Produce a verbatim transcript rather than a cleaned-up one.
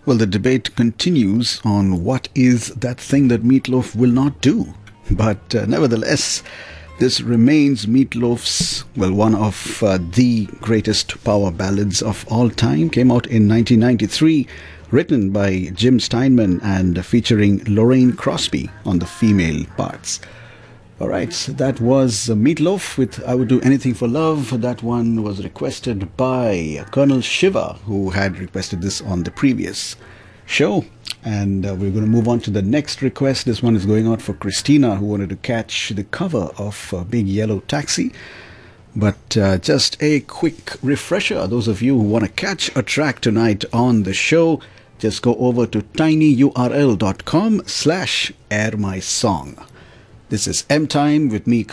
Well, the debate continues on what is that thing that Meatloaf will not do. But uh, nevertheless, this remains Meatloaf's, well, one of uh, the greatest power ballads of all time. Came out in nineteen ninety-three, written by Jim Steinman and featuring Lorraine Crosby on the female parts. All right, so that was uh, Meatloaf with I Would Do Anything for Love. That one was requested by Colonel Shiva, who had requested this on the previous show. And uh, we're going to move on to the next request. This one is going out for Christina, who wanted to catch the cover of uh, Big Yellow Taxi. But uh, just a quick refresher, those of you who want to catch a track tonight on the show, just go over to tinyurl.com slash air my song. This is M Time with me,